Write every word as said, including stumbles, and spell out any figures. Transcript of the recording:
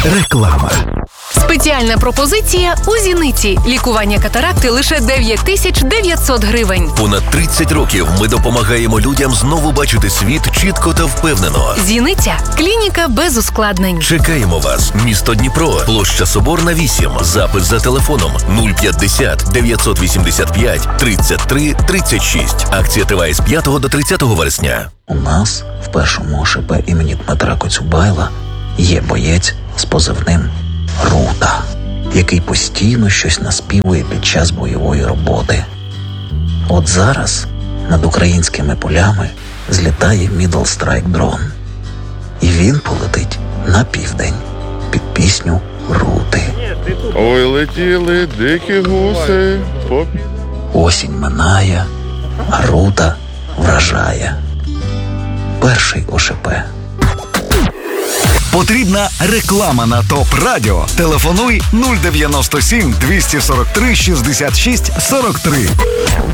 Реклама. Спеціальна пропозиція у Зіниці. Лікування катаракти лише дев'ять тисяч дев'ятсот гривень. Понад тридцять років ми допомагаємо людям знову бачити світ чітко та впевнено. Зіниця. Клініка без ускладнень. Чекаємо вас. Місто Дніпро. Площа Соборна, вісім. Запис за телефоном нуль п'ятдесят дев'ятсот вісімдесят п'ять тридцять три тридцять шість. Акція триває з п'ятого до тридцятого вересня. У нас в першому ОШП імені Дмитра Коцюбайла є боєць з позивним Рута, який постійно щось наспівує під час бойової роботи. От зараз над українськими полями злітає Middle Strike дрон. І він полетить на південь під пісню Рути. Ой, летіли дикі гуси. Поп... Осінь минає, а Рута вражає. Перший ОШП. Потрібна реклама на ТОП Радіо. Телефонуй нуль дев'яносто сім двісті сорок три шістдесят шість сорок три.